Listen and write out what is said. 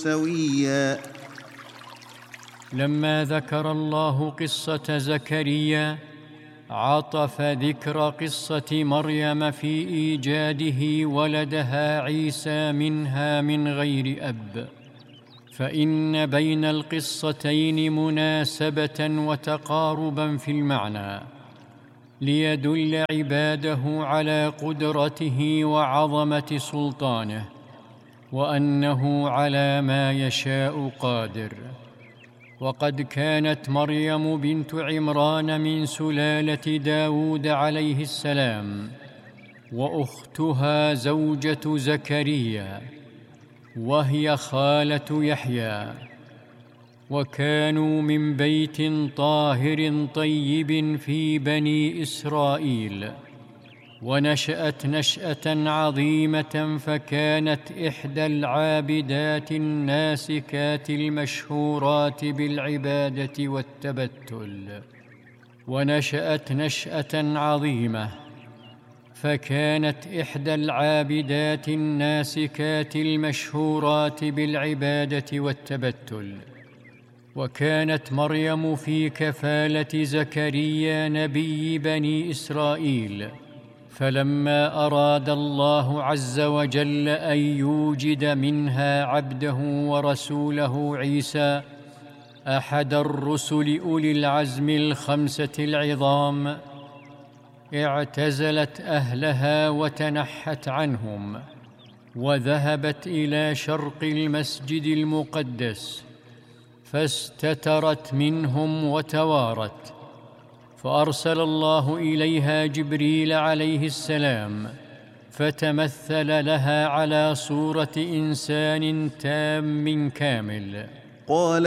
سويا. لما ذكر الله قصة زكريا عطف ذكر قصة مريم في إيجاده ولدها عيسى منها من غير أب، فإن بين القصتين مناسبة وتقاربا في المعنى، ليدل عباده على قدرته وعظمة سلطانه، وأنه على ما يشاء قادر. وقد كانت مريم بنت عمران من سلالة داود عليه السلام، وأختها زوجة زكريا، وهي خالة يحيى، وكانوا من بيت طاهر طيب في بني إسرائيل. ونشأت نشأة عظيمة، فكانت إحدى العابدات الناسكات المشهورات بالعبادة والتبتل. ونشأت نشأة عظيمة، فكانت إحدى العابدات الناسكات المشهورات بالعبادة والتبتل. وكانت مريم في كفالة زكريا نبي بني إسرائيل، فلما أراد الله عز وجل أن يوجد منها عبده ورسوله عيسى، أحد الرسل أولي العزم الخمسة العظام، اعتزلت أهلها وتنحت عنهم، وذهبت إلى شرق المسجد المقدس، فاستترت منهم وتوارت. فأرسل الله إليها جبريل عليه السلام، فتمثل لها على صورة إنسان تام كامل. قال